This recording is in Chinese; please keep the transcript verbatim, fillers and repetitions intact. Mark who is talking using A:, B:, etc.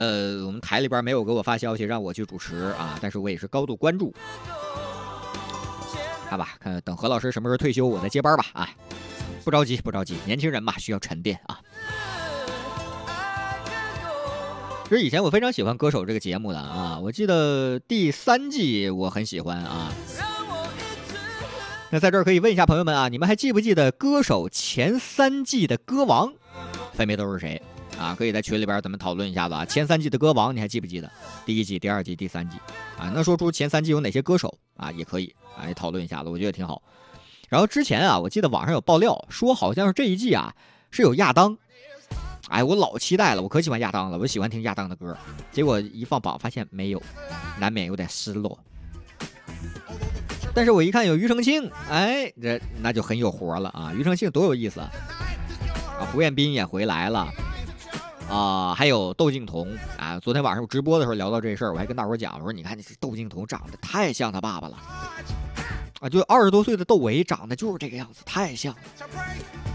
A: 呃，我们台里边没有给我发消息让我去主持啊，但是我也是高度关注。看吧，看等何老师什么时候退休，我再接班吧啊！不着急，不着急，年轻人嘛需要沉淀啊。其实以前我非常喜欢《歌手》这个节目的啊，我记得第三季我很喜欢啊。那在这儿可以问一下朋友们啊，你们还记不记得《歌手》前三季的歌王分别都是谁啊？可以在群里边咱们讨论一下子啊。前三季的歌王你还记不记得？第一季、第二季、第三季啊，能说出前三季有哪些歌手啊？也可以啊，也讨论一下子，我觉得挺好。然后之前啊，我记得网上有爆料说，好像是这一季啊是有亚当。哎，我老期待了，我可喜欢亚当了，我喜欢听亚当的歌，结果一放榜发现没有，难免有点失落。但是我一看有庾澄庆，哎，这那就很有活了啊！庾澄庆多有意思啊！啊，胡彦斌也回来了啊，还有窦靖童啊。昨天晚上直播的时候聊到这事儿，我还跟大伙讲，我说你看这窦靖童长得太像他爸爸了啊，就二十多岁的窦唯长得就是这个样子，太像了。